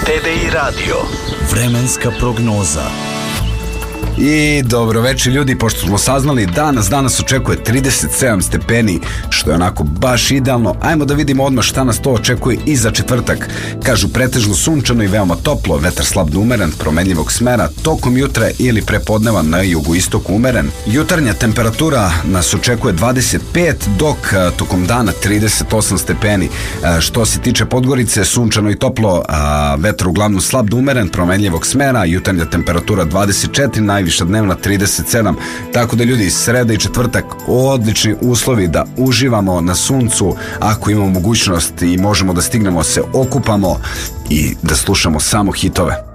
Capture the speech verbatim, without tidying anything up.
te ve i radio. Vremenska prognoza. I dobro večer ljudi, pošto smo saznali danas, danas očekuje trideset sedam stepeni, što je onako baš idealno. Ajmo da vidimo odmah šta nas to očekuje i za četvrtak. Kažu pretežno sunčano i veoma toplo, vetar slab do umeren, promenljivog smera, tokom jutra ili prepodneva na jugoistoku umeren. Jutarnja temperatura nas očekuje dvadeset pet, dok tokom dana trideset osam stepeni. Što se tiče Podgorice, sunčano i toplo, vetar uglavnom slab do umeren, promenljivog smera, jutarnja temperatura dvadeset četiri, najviša dnevna trideset sedam, tako da ljudi, sreda i četvrtak odlični uslovi da uživamo na suncu, ako imamo mogućnost i možemo da stignemo se okupamo i da slušamo samo hitove.